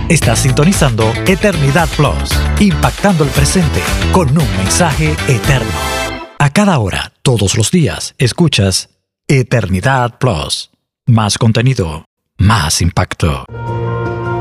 Estás sintonizando Eternidad Plus, impactando el presente con un mensaje eterno. A cada hora, todos los días, escuchas Eternidad Plus. Más contenido, más impacto.